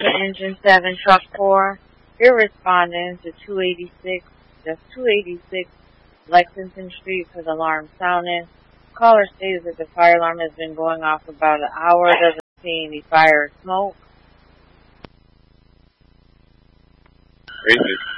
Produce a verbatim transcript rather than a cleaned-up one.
to Engine seven, Truck four. You're responding to two eighty-six, that's two eighty-six Lexington Street for the alarm sounding. Caller states that the fire alarm has been going off for about an hour, doesn't see any fire or smoke. Racist.